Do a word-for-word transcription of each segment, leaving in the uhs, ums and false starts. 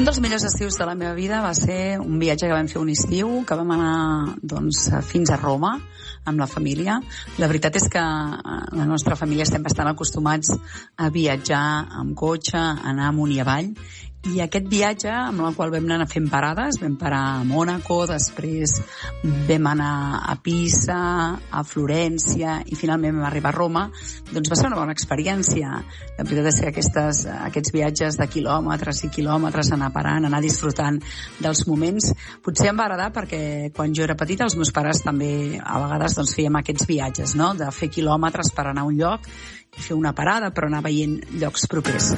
dels millors estius de la meva vida va ser un viatge que vam fer un estiu, que vam anar doncs, fins a Roma amb la família. La veritat és que la nostra família estem bastant acostumats a viatjar amb cotxe, anar amunt i avall, i aquest viatge amb el qual vam anar fent parades, vam parar a Mònaco, després vam anar a Pisa, a Florència i finalment vam arribar a Roma, doncs va ser una bona experiència. La veritat és que aquestes, aquests viatges de quilòmetres i quilòmetres, anar parant, anar disfrutant dels moments, potser em va agradar perquè quan jo era petita els meus pares també a vegades doncs, fèiem aquests viatges, no? De fer quilòmetres per anar a un lloc i fer una parada per anar veient llocs propers.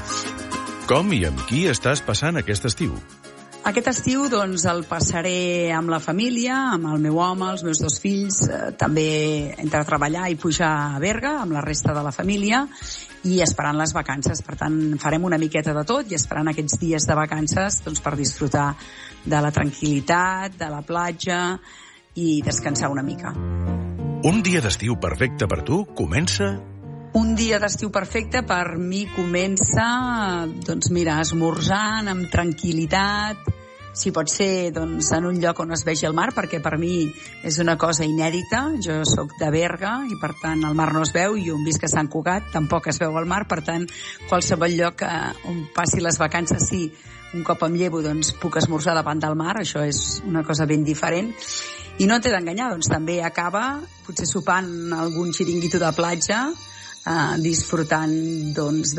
Com i amb qui estàs passant aquest estiu? Aquest estiu doncs, el passaré amb la família, amb el meu home, els meus dos fills, eh, també entre treballar i pujar a Berga amb la resta de la família i esperant les vacances. Per tant, farem una miqueta de tot i esperant aquests dies de vacances doncs, per disfrutar de la tranquil·litat, de la platja i descansar una mica. Un dia d'estiu perfecte per tu comença... Un dia d'estiu perfecte per mi comença, doncs mira, esmorzant amb tranquil·litat, si pot ser doncs, en un lloc on es vegi el mar, perquè per mi és una cosa inèdita. Jo sóc de Berga i per tant el mar no es veu, i on visc a Sant Cugat tampoc es veu el mar, per tant qualsevol lloc eh, on passi les vacances, sí, un cop em llevo doncs puc esmorzar davant del mar, això és una cosa ben diferent. I no t'he d'enganyar, doncs també acaba potser sopant algun xiringuito de platja, Uh, disfrutant doncs,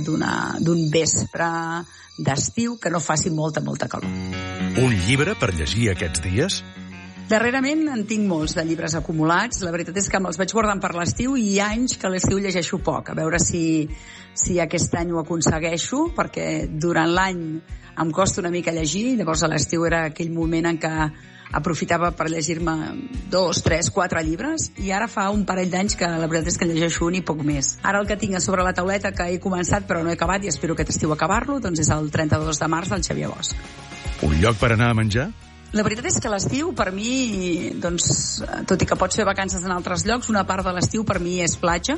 d'un vespre d'estiu que no faci molta, molta calor. Un llibre per llegir aquests dies? Darrerament en tinc molts de llibres acumulats. La veritat és que me'ls vaig guardant per l'estiu i hi ha anys que a l'estiu llegeixo poc. A veure si, si aquest any ho aconsegueixo, perquè durant l'any em costa una mica llegir, llavors a l'estiu era aquell moment en què aprofitava per llegir-me dos, tres, quatre llibres, i ara fa un parell d'anys que la veritat és que llegeixo un i poc més. Ara el que tinc a sobre la tauleta, que he començat però no he acabat i espero aquest estiu acabar-lo, doncs és el trenta-dos de març del Xavier Bosch. Un lloc per anar a menjar? La veritat és que l'estiu per mi, doncs, tot i que pots fer vacances en altres llocs, una part de l'estiu per mi és platja,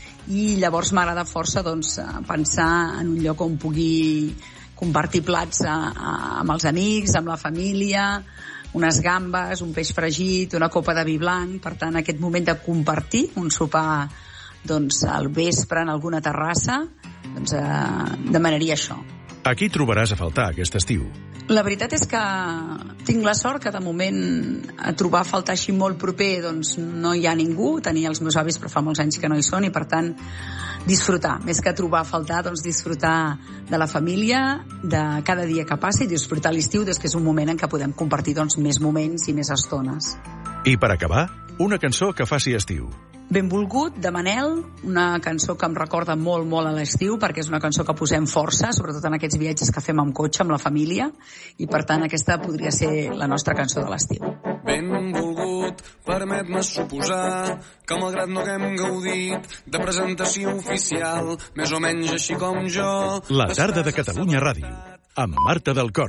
i llavors m'agrada força doncs, pensar en un lloc on pugui compartir plats a, a, amb els amics, amb la família, unes gambes, un peix fregit, una copa de vi blanc. Per tant, aquest moment de compartir un sopar doncs, al vespre en alguna terrassa, doncs, eh, demanaria això. A qui trobaràs a faltar aquest estiu? La veritat és que tinc la sort que de moment a trobar a faltar així molt proper doncs no hi ha ningú. Tenia els meus avis però fa molts anys que no hi són, i per tant disfrutar, més que trobar a faltar, doncs disfrutar de la família, de cada dia que passa, i disfrutar l'estiu, doncs, que és un moment en què podem compartir doncs, més moments i més estones. I per acabar, una cançó que faci estiu. Benvolgut, de Manel, una cançó que em recorda molt, molt a l'estiu, perquè és una cançó que posem força, sobretot en aquests viatges que fem amb cotxe, amb la família, i per tant aquesta podria ser la nostra cançó de l'estiu. Benvolgut, permet-me suposar que malgrat no haguem gaudit de presentació oficial, més o menys així com jo... La tarda de Catalunya Ràdio, amb Marta del Cor.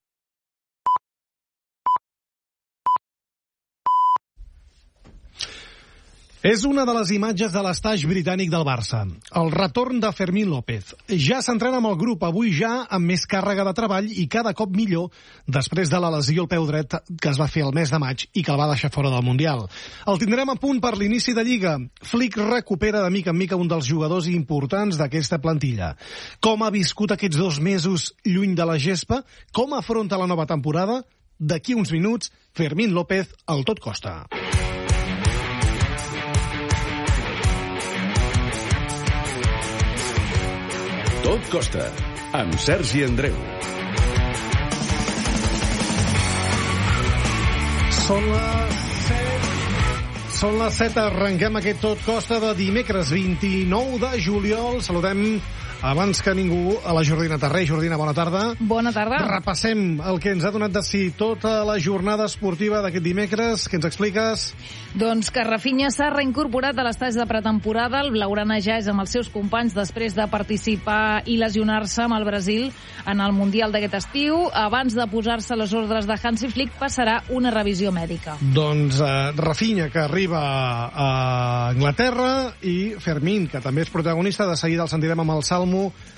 És una de les imatges de l'estaix britànic del Barça. El retorn de Fermín López. Ja s'entrena amb el grup, avui ja amb més càrrega de treball i cada cop millor després de la lesió al peu dret que es va fer el mes de maig i que el va deixar fora del Mundial. El tindrem a punt per l'inici de Lliga. Flick recupera de mica en mica un dels jugadors importants d'aquesta plantilla. Com ha viscut aquests dos mesos lluny de la gespa? Com afronta la nova temporada? D'aquí uns minuts, Fermín López al Tot Costa. Tot Costa, amb Sergi Andreu. Són les set. Són les set, arrenquem aquest Tot Costa de dimecres vint-i-nou de juliol. Saludem abans que ningú a la Jordina Tarré. Jordina, bona tarda. Bona tarda. Repassem el que ens ha donat de si tota la jornada esportiva d'aquest dimecres. Què ens expliques? Doncs que Rafinha s'ha reincorporat a l'estaix de pretemporada. El blaugrana ja és amb els seus companys després de participar i lesionar-se amb el Brasil en el Mundial d'aquest estiu. Abans de posar-se a les ordres de Hansi Flick passarà una revisió mèdica. Doncs eh, Rafinha, que arriba a Anglaterra, i Fermín, que també és protagonista. De seguida el sentirem amb el Salmo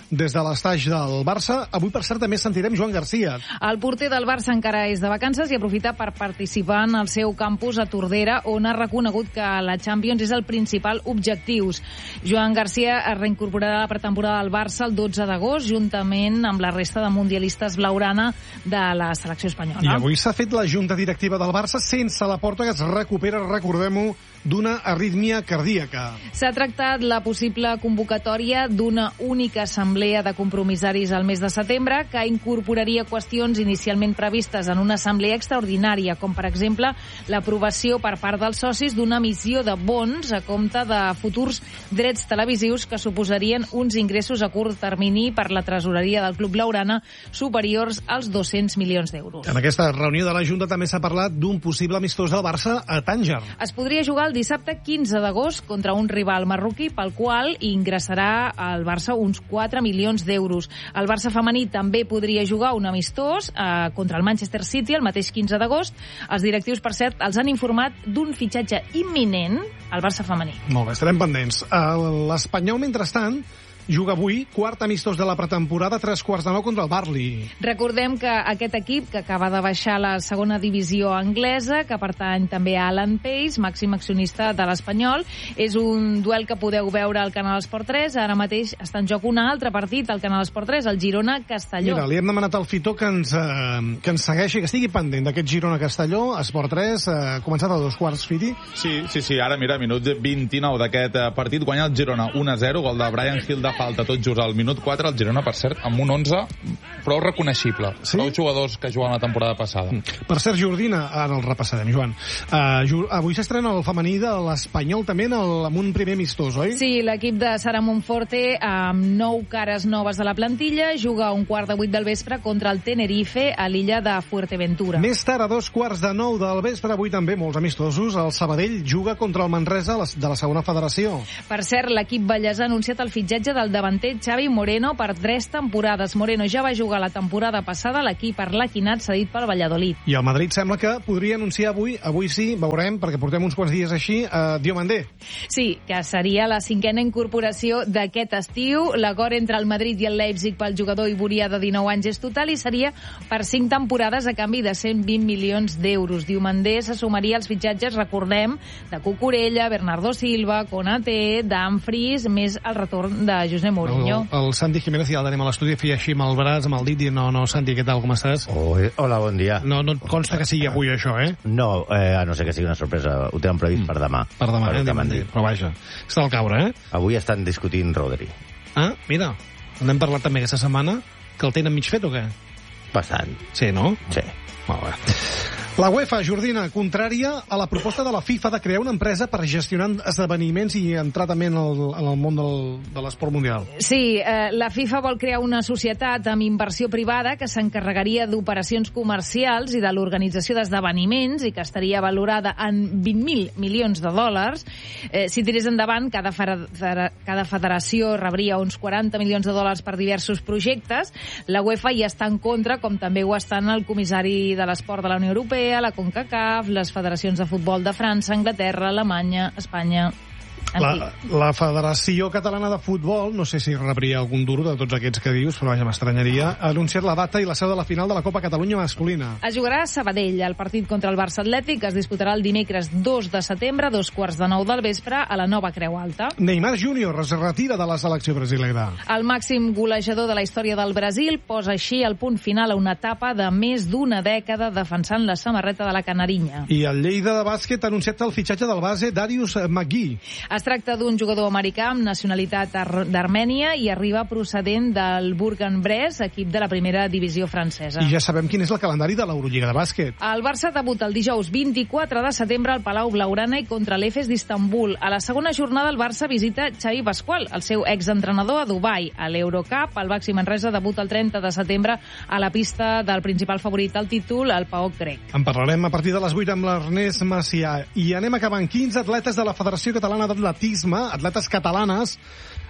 des de l'estaix del Barça. Avui, per cert, també sentirem Joan Garcia. El porter del Barça encara és de vacances i aprofita per participar en el seu campus a Tordera, on ha reconegut que la Champions és el principal objectiu. Joan Garcia es reincorporarà a la pretemporada del Barça el dotze d'agost, juntament amb la resta de mundialistes blaugrana de la selecció espanyola. I avui s'ha fet la junta directiva del Barça sense la Porta, que es recupera, recordem-ho, d'una arrítmia cardíaca. S'ha tractat la possible convocatòria d'una única assemblea de compromissaris al mes de setembre, que incorporaria qüestions inicialment previstes en una assemblea extraordinària, com per exemple l'aprovació per part dels socis d'una emissió de bons a compte de futurs drets televisius que suposarien uns ingressos a curt termini per la tresoreria del club blaugrana superiors als dos-cents milions d'euros. En aquesta reunió de la Junta també s'ha parlat d'un possible amistós del Barça a Tànger. Es podria jugar el dissabte quinze d'agost contra un rival marroquí pel qual ingressarà al Barça uns quatre milions d'euros. El Barça femení també podria jugar un amistós eh, contra el Manchester City el mateix quinze d'agost. Els directius, per cert, els han informat d'un fitxatge imminent al Barça femení. Molt bé, estarem pendents. L'Espanyol, mentrestant, juga avui, quart amistós de la pretemporada, tres quarts de nou contra el Barley. Recordem que aquest equip, que acaba de baixar a la segona divisió anglesa, que pertany també a Alan Pace, màxim accionista de l'Espanyol, és un duel que podeu veure al Canal Esport tres. Ara mateix està en joc un altre partit al Canal Esport tres, el Girona-Castelló. Mira, li hem demanat al Fitó que ens, eh, que ens segueixi, que estigui pendent d'aquest Girona-Castelló, Esport tres, eh, començat a dos quarts, Fiti. Sí, sí, sí, ara mira, minut vint-i-nou d'aquest partit, guanya el Girona un a zero, gol de Brian Hill de falta tot just al minut quatre, el Girona, per cert, amb un onze prou reconeixible. Sí? Prou jugadors que juguen la temporada passada. Per cert, Jordina, ara el repassarem, Joan. Uh, avui s'estrena el femení de l'Espanyol també en el, amb un primer amistós, oi? Sí, l'equip de Sara Monforte, amb nou cares noves de la plantilla, juga a un quart de vuit del vespre contra el Tenerife a l'illa de Fuerteventura. Més tard, a dos quarts de nou del vespre, avui també molts amistosos, el Sabadell juga contra el Manresa de la segona federació. Per cert, l'equip ballesà ha anunciat el fitxatge del davanter Xavi Moreno per tres temporades. Moreno ja va jugar la temporada passada a l'equip arlequinat cedit pel Valladolid. I el Madrid sembla que podria anunciar avui, avui sí, veurem, perquè portem uns quants dies així, a Diomandé. Sí, que seria la cinquena incorporació d'aquest estiu. L'acord entre el Madrid i el Leipzig pel jugador iborià de dinou anys és total i seria per cinc temporades a canvi de cent vint milions d'euros. Diomandé se sumaria als fitxatges, recordem, de Cucurella, Bernardo Silva, Konaté, Dumfries, més el retorn de José Mourinho. El, el Santi Jiménez, ja el tenim a l'estudi, feia així amb el braç, amb el dit, i no, no, Santi, què tal, com estàs? Oh, hola, bon dia. No, no et consta que sigui avui això, eh? No, eh, a no ser que sigui una sorpresa. Ho tenen previst mm. per demà. Per demà, per eh? Demà, però vaja, està al caure, eh? Avui estan discutint Rodri. Ah, mira, n'hem parlat també aquesta setmana, que el tenen mig fet o què? Bastant. Sí, no? Sí. Molt bé. La UEFA, Jordina, contrària a la proposta de la FIFA de crear una empresa per gestionar esdeveniments i entrar també en el, en el món del, de l'esport mundial. Sí, eh, la FIFA vol crear una societat amb inversió privada que s'encarregaria d'operacions comercials i de l'organització d'esdeveniments i que estaria valorada en vint mil milions de dòlars. Eh, si tirés endavant, cada, federa, cada federació rebria uns quaranta milions de dòlars per diversos projectes. La UEFA hi està en contra, com també ho estan el comissari de l'esport de la Unió Europea, la CONCACAF, les federacions de futbol de França, Anglaterra, Alemanya, Espanya. La, la Federació Catalana de Futbol, no sé si rebria algun duro de tots aquests que dius, però vaja, m'estranyaria, ha anunciat la data i la seu de la final de la Copa Catalunya masculina. Es jugarà a Sabadell. El partit contra el Barça Atlètic es disputarà el dimecres dos de setembre, a dos quarts de nou del vespre, a la nova Creu Alta. Neymar júnior es retira de la selecció brasilera. El màxim golejador de la història del Brasil posa així el punt final a una etapa de més d'una dècada defensant la samarreta de la Canarinya. I el Lleida de bàsquet ha anunciat el fitxatge del base Darius McGee. Es tracta d'un jugador americà amb nacionalitat d'Armènia i arriba procedent del Bourg-en-Bresse, equip de la primera divisió francesa. I ja sabem quin és el calendari de l'Eurolliga de bàsquet. El Barça debuta el dijous vint-i-quatre de setembre al Palau Blaugrana i contra l'Efes d'Istanbul. A la segona jornada el Barça visita Xavi Pasqual, el seu exentrenador a Dubai. A l'Eurocup, el Baxi Manresa debuta el trenta de setembre a la pista del principal favorit al títol, el PAOK grec. En parlarem a partir de les vuit amb l'Ernest Macià. I anem acabant. quinze atletes de la Federació Catalana d'Atletisme, atletes catalanes,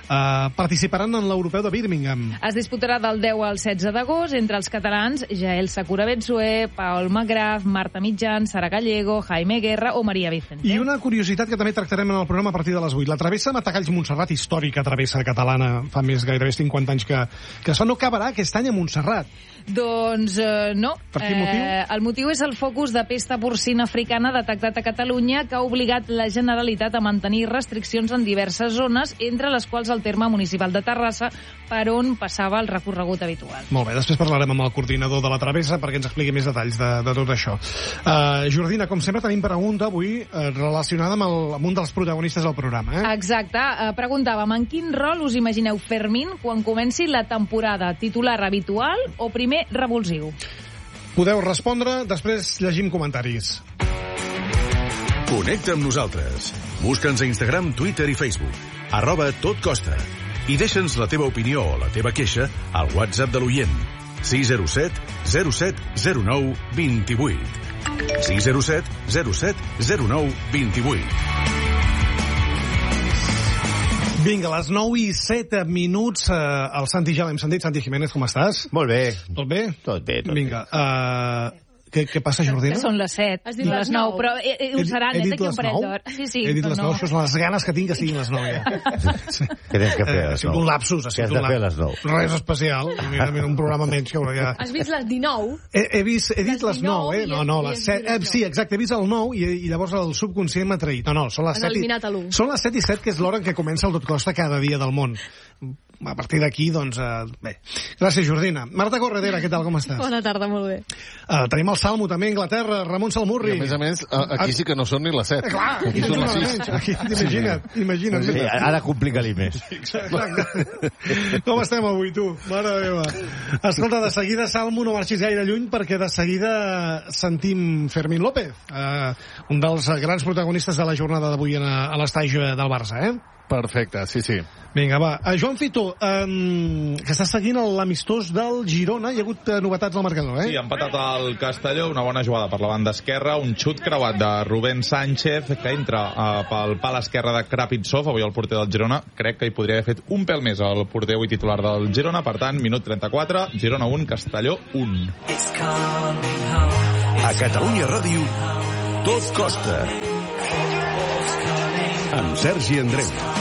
Uh, participaran en l'Europeu de Birmingham. Es disputarà del deu al setze d'agost entre els catalans Jael Sakura Betsué, Paul McGrath, Marta Mitjan, Sara Gallego, Jaime Guerra o Maria Vicente. I una curiositat que també tractarem en el programa a partir de les vuit. La travessa Matagalls-Montserrat, històrica travessa catalana, fa més gairebé cinquanta anys que, que es fa, no acabarà aquest any a Montserrat. Doncs eh, no. Per quin motiu? Eh, el motiu és el focus de pesta porcina africana detectat a Catalunya, que ha obligat la Generalitat a mantenir restriccions en diverses zones, entre les quals el terme municipal de Terrassa, per on passava el recorregut habitual. Molt bé, després parlarem amb el coordinador de la travessa perquè ens expliqui més detalls de, de tot això. Uh, Jordina, com sempre tenim pregunta avui uh, relacionada amb, el, amb un dels protagonistes del programa. Eh? Exacte. Uh, preguntàvem, en quin rol us imagineu Fermín quan comenci la temporada? Titular habitual o primer revulsiu? Podeu respondre, després llegim comentaris. Connecta amb nosaltres. Busca'ns a Instagram, Twitter i Facebook. Arroba Tot Costa. I deixa'ns la teva opinió o la teva queixa al WhatsApp de l'oient. sis zero set zero set zero nou dos vuit. sis zero set zero set zero nou dos vuit. Vinga, a les nou i set minuts, eh, el Santi ja l'hem sentit. Santi Jiménez, com estàs? Molt bé. Tot bé? Tot bé, tot Vinga, eh... Què, què passa, Jordina? Que són les set, Has dit les les nou, nou. però eh, eh, ho seran, He és dit d'aquí un les parell nou? d'hores. Sí, sí, He dit les doncs nou, no. això són les ganes que tinc que siguin les nou, ja. Sí. Què tens que fer a Eh, ha les sigut nou? un lapsus, ha Què has sigut de un fer a les lapsus. nou? Res especial, mira, mira, un programa menys que ja... Has vist les dinou? He, he, vist, he dit Les les nou, eh? dinou No, no, i les has set... dit Eh, les sí, exacte, he vist el nou i, i llavors el subconscient m'ha traït. No, no, són les Has set i... eliminat a l'u. Són les set i set, que és l'hora en què comença el Tot Costa cada dia del món. A partir d'aquí, doncs, eh, bé. Gràcies, Jordina. Marta Corredera, què tal, com estàs? Bona tarda, molt bé. Uh, tenim el Salmo, també, a Anglaterra, Ramon Salmurri. I a més a més, a- aquí sí que no són ni les set. Eh, clar, Aquí són les sis. Aquí, imagina't, imagina't. Sí, ara complica-li més. Exacte. Com estem avui, tu? Mare meva. Escolta, de seguida, Salmo, no marxis gaire lluny, perquè de seguida sentim Fermín López, eh, un dels grans protagonistes de la jornada d'avui a, a l'estadi del Barça, eh? Perfecte, sí, sí. Vinga, va. Uh, Joan Fito, um, que està seguint l'amistós del Girona. Hi ha hagut uh, novetats al marcador, eh? Sí, ha empatat el Castelló, una bona jugada per la banda esquerra, un xut creuat de Rubén Sánchez, que entra uh, pel pal esquerre de Krapitsov, avui el porter del Girona. Crec que hi podria haver fet un pèl més el porter avui titular del Girona. Per tant, minut trenta-quatre, Girona un, Castelló un. A Catalunya Ràdio, Tot Costa. Amb Sergi Andreu.